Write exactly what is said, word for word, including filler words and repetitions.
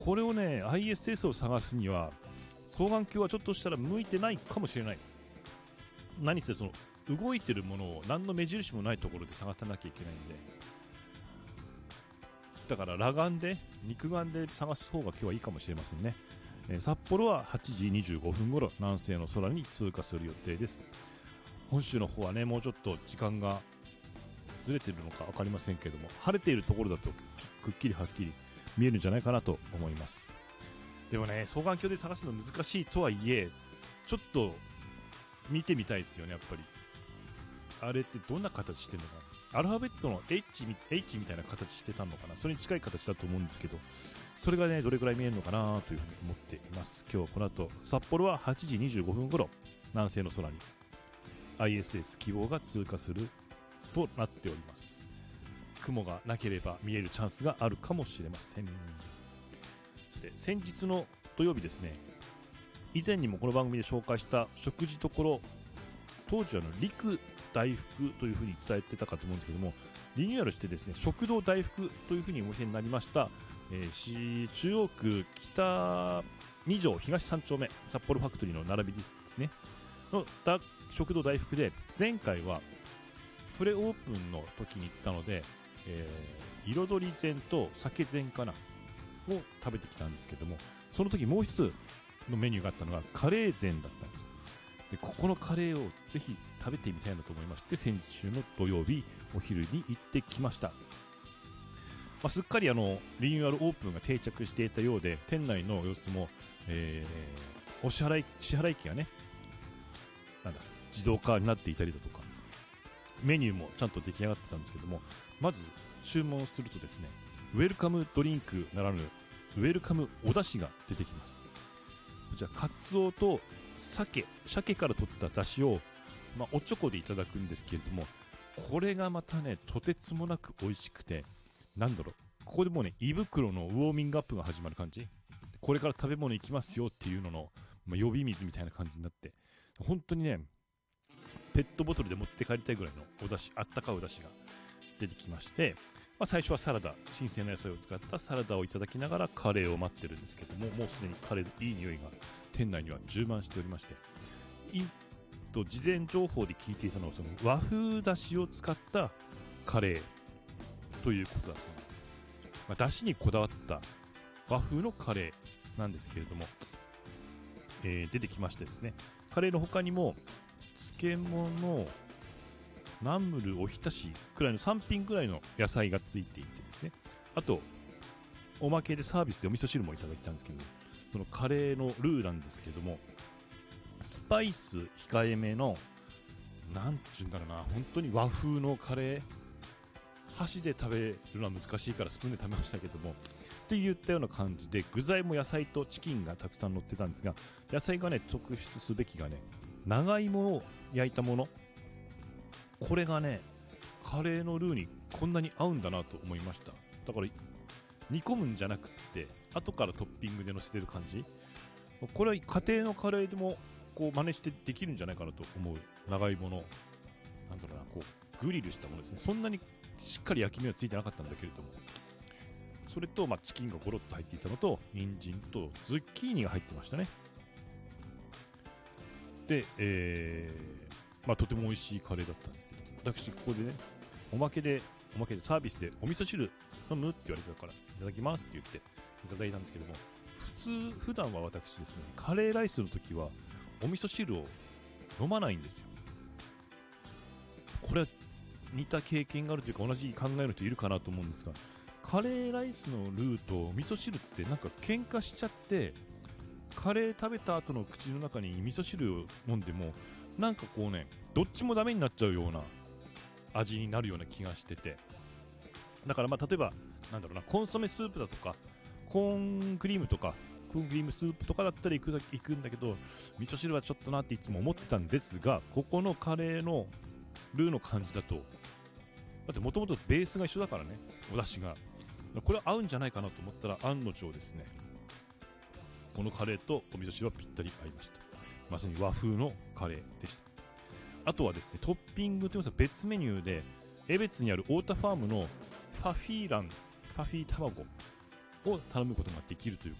これをね アイエスエス を探すには双眼鏡はちょっとしたら向いてないかもしれない。何せその動いてるものを何の目印もないところで探さなきゃいけないんで、だから裸眼で肉眼で探す方が今日はいいかもしれませんね。えー、札幌ははちじにじゅうごふん頃南西の空に通過する予定です。本州の方はねもうちょっと時間がずれてるのか分かりませんけれども、晴れているところだとくっきりはっきり見えるんじゃないかなと思います。でもね双眼鏡で探すの難しいとはいえちょっと見てみたいですよね。やっぱりあれってどんな形してるのかな。アルファベットの H, H みたいな形してたのかな。それに近い形だと思うんですけど、それがねどれくらい見えるのかなというふうに思っています。今日はこの後札幌ははちじにじゅうごふん頃南西の空に アイエスエス 希望が通過するとなっております。雲がなければ見えるチャンスがあるかもしれません。そして先日の土曜日ですね、以前にもこの番組で紹介した食事処、当時はの陸大福というふうに伝えてたかと思うんですけども、リニューアルしてですね食堂大福というふうにお店になりました、えー、中央区北に条東さん丁目札幌ファクトリーの並びですねの食堂大福で、前回はプレオープンの時に行ったので、えー、彩り膳と酒膳かなを食べてきたんですけども、その時もう一つのメニューがあったのがカレー膳だったんですよ。でここのカレーをぜひ食べてみたいなと思いまして、先週の土曜日お昼に行ってきました。まあ、すっかりあのリニューアルオープンが定着していたようで、店内の様子も、えー、お支払い支払い機がねなんだ自動化になっていたりだとか、メニューもちゃんと出来上がってたんですけども、まず注文するとですねウェルカムドリンクならぬウェルカムお出汁が出てきます。こちらカツオと鮭鮭から取った出汁を、まあ、おちょこでいただくんですけれども、これがまたねとてつもなく美味しくて、なんだろう、ここでもうね胃袋のウォーミングアップが始まる感じ、これから食べ物行きますよっていうのの、まあ、呼び水みたいな感じになって、本当にねペットボトルで持って帰りたいぐらいのお出汁、あったかいお出汁が出てきまして、まあ、最初はサラダ、新鮮な野菜を使ったサラダをいただきながらカレーを待ってるんですけども、もうすでにカレーのいい匂いが店内には充満しておりまして、いと事前情報で聞いていたのはその和風だしを使ったカレーということだそうです。まあ、だしにこだわった和風のカレーなんですけれども、えー、出てきましてですね、カレーの他にも漬物、ナムル、おひたしくらいのさん品くらいの野菜がついていてですね、あとおまけでサービスでお味噌汁もいただいたんですけど、そのカレーのルーなんですけども、スパイス控えめのなんちゅうんだろうな、本当に和風のカレー、箸で食べるのは難しいからスプーンで食べましたけどもって言ったような感じで、具材も野菜とチキンがたくさん乗ってたんですが、野菜がね特筆すべきがね長芋を焼いたもの、これがねカレーのルーにこんなに合うんだなと思いました。だから煮込むんじゃなくって後からトッピングで乗せてる感じ、これは家庭のカレーでもこう真似してできるんじゃないかなと思う長芋のなんだろうな、こうグリルしたものですね。そんなにしっかり焼き目はついてなかったんだけれども、それとまあチキンがゴロッと入っていたのと人参とズッキーニが入ってましたね。で、えーまあ、とても美味しいカレーだったんですけど、私ここでねおまけでおまけでサービスでお味噌汁飲むって言われてたからいただきますって言っていただいたんですけども、普通普段は私ですねカレーライスの時はお味噌汁を飲まないんですよ。これは似た経験があるというか同じ考えの人いるかなと思うんですが、カレーライスのルーと味噌汁ってなんか喧嘩しちゃって、カレー食べた後の口の中に味噌汁を飲んでもなんかこうねどっちもダメになっちゃうような味になるような気がしてて、だからまあ例えばなんだろうな、コンソメスープだとかコーンクリームとかコーンクリームスープとかだったら行くだ行くんだけど、味噌汁はちょっとなっていつも思ってたんですが、ここのカレーのルーの感じだと、だってもともとベースが一緒だからね、お出汁が、これは合うんじゃないかなと思ったら案の定ですね、このカレーとお味噌汁はぴったり合いました。まさに和風のカレーでした。あとはですね、トッピングというのは別メニューで江別にある太田ファームのファフィーランファフィー卵を頼むことができるという